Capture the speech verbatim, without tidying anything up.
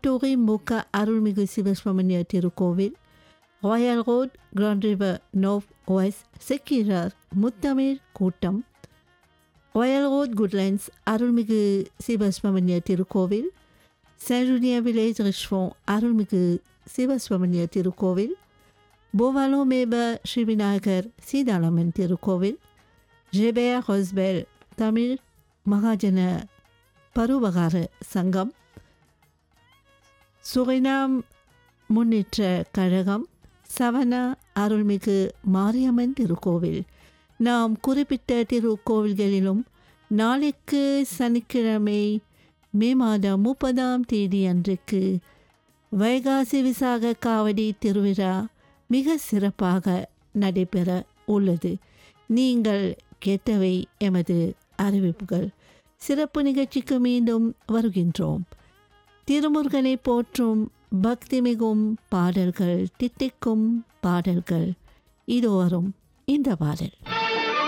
வட்டூரி முக அருள்மிகு சிவசுவாமிய திருக்கோவில், Royal road grand river North west செக்கிரார் முத்தமிழ் கூட்டம், ராயல் ரோட் குட்லைன்ஸ் அருள்மிகு சிவசுவாமிய திருக்கோவில், சென்ட் வில்லேஜ் ரிஷ்வன் அருள்மிகு சிவசுவாமிய திருக்கோவில், போவாலோ மேப ஸ்ரீ விநாயகர் சீதாராமன் திருக்கோவில், ஜெபேயா ஹொஸ்பெல் தமிழ் மகாஜன பருவகார சங்கம், சுரினாம் முன்னேற்ற கழகம், சவனா அருள்மிகு மாரியம்மன் திருக்கோவில். நாம் குறிப்பிட்ட திருக்கோவில்களிலும் நாளைக்கு சனிக்கிழமை மே மாதம் முப்பதாம் தேதி அன்றைக்கு வைகாசி விசாக காவடி திருவிழா மிக சிறப்பாக நடைபெற உள்ளது. நீங்கள் கேட்டவை எமது அறிவிப்புகள். சிறப்பு நிகழ்ச்சிக்கு மீண்டும் வருகின்றோம். திருமுருகனை போற்றும் பக்தி மிகும் பாடல்கள், தித்திக்கும் பாடல்கள். இதோ வரும் இந்த பாடல்.